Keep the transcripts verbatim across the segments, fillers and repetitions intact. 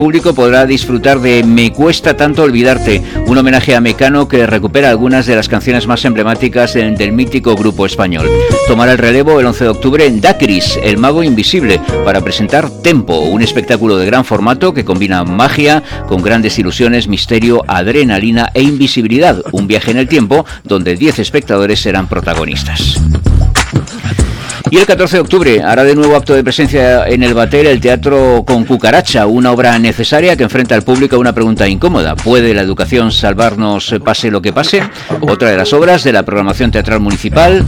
público podrá disfrutar de Me cuesta tanto olvidarte, un homenaje a Mecano que recupera algunas de las canciones más emblemáticas del, del mítico grupo español. Tomará el relevo el once de octubre en Dacris, el mago invisible, para presentar Tempo, un espectáculo de gran formato que combina magia con grandes ilusiones, misterio, adrenalina e invisibilidad, un viaje en el tiempo donde diez espectadores serán protagonistas. Y el catorce de octubre hará de nuevo acto de presencia en el Batel el Teatro con Cucaracha, una obra necesaria que enfrenta al público a una pregunta incómoda. ¿Puede la educación salvarnos pase lo que pase? Otra de las obras de la programación teatral municipal.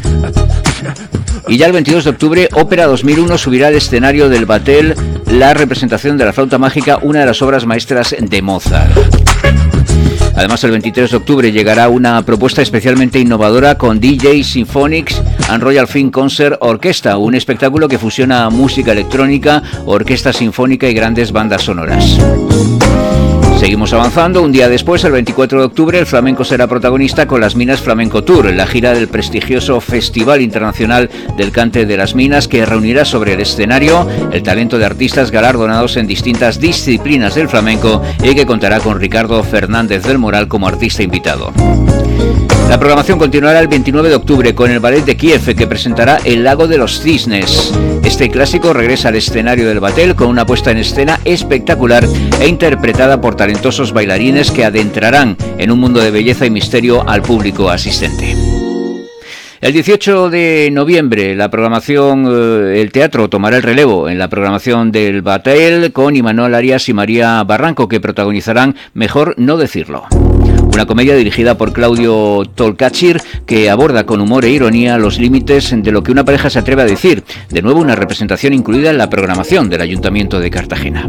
Y ya el veintidós de octubre, Ópera dos mil uno subirá al escenario del Batel la representación de la flauta mágica, una de las obras maestras de Mozart. Además, el veintitrés de octubre llegará una propuesta especialmente innovadora con D J Symphonics and Royal Film Concert Orquesta, un espectáculo que fusiona música electrónica, orquesta sinfónica y grandes bandas sonoras. Seguimos avanzando. Un día después, el veinticuatro de octubre, el flamenco será protagonista con las Minas Flamenco Tour, la gira del prestigioso Festival Internacional del Cante de las Minas, que reunirá sobre el escenario el talento de artistas galardonados en distintas disciplinas del flamenco y que contará con Ricardo Fernández del Moral como artista invitado. La programación continuará el veintinueve de octubre con el Ballet de Kiev, que presentará El Lago de los Cisnes. Este clásico regresa al escenario del Batel con una puesta en escena espectacular e interpretada por talentosos bailarines que adentrarán en un mundo de belleza y misterio al público asistente. El dieciocho de noviembre, la programación, eh, el teatro tomará el relevo en la programación del Batel con Imanol Arias y María Barranco, que protagonizarán Mejor no decirlo. Una comedia dirigida por Claudio Tolcachir que aborda con humor e ironía los límites de lo que una pareja se atreve a decir. De nuevo, una representación incluida en la programación del Ayuntamiento de Cartagena.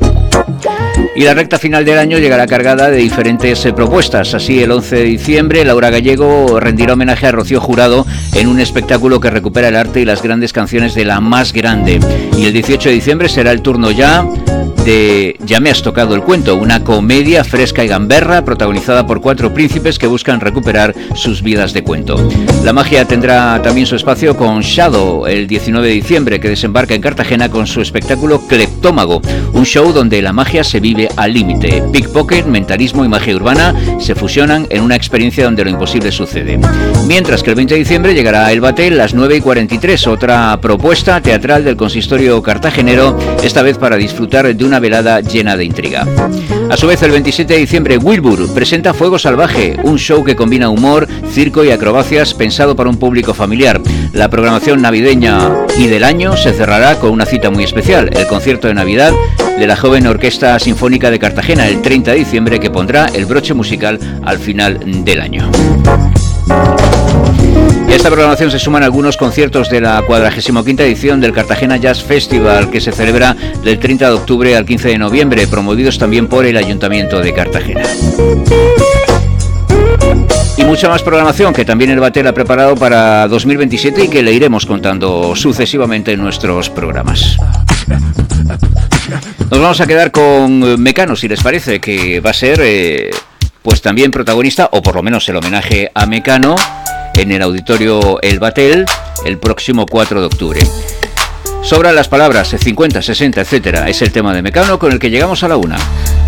Y la recta final del año llegará cargada de diferentes eh, propuestas. Así, el once de diciembre, Laura Gallego rendirá homenaje a Rocío Jurado en un espectáculo que recupera el arte y las grandes canciones de la más grande. Y el dieciocho de diciembre será el turno ya de Ya me has tocado el cuento, una comedia fresca y gamberra protagonizada por cuatro príncipes que buscan recuperar sus vidas de cuento. La magia tendrá también su espacio con Shadow el diecinueve de diciembre, que desembarca en Cartagena con su espectáculo Cleptómago, un show donde la magia se vive al límite. Pickpocket, mentalismo y magia urbana se fusionan en una experiencia donde lo imposible sucede. Mientras que el veinte de diciembre llegará El Batel las nueve y cuarenta y tres, otra propuesta teatral del consistorio cartagenero, esta vez para disfrutar de una velada llena de intriga. A su vez, el veintisiete de diciembre, Wilbur presenta Fuego Salvaje, un show que combina humor, circo y acrobacias pensado para un público familiar. La programación navideña y del año se cerrará con una cita muy especial, el concierto de Navidad de la joven Orquesta Sinfónica de Cartagena el treinta de diciembre, que pondrá el broche musical al final del año. Y a esta programación se suman algunos conciertos de la cuadragésima quinta edición del Cartagena Jazz Festival, que se celebra del treinta de octubre al quince de noviembre, promovidos también por el Ayuntamiento de Cartagena. Y mucha más programación que también el Batel ha preparado para dos mil veintisiete y que le iremos contando sucesivamente en nuestros programas. Nos vamos a quedar con Mecano, si les parece, que va a ser eh, pues también protagonista, o por lo menos el homenaje a Mecano, en el auditorio El Batel el próximo cuatro de octubre. Sobran las palabras, cincuenta, sesenta, etcétera. Es el tema de Mecano con el que llegamos a la una.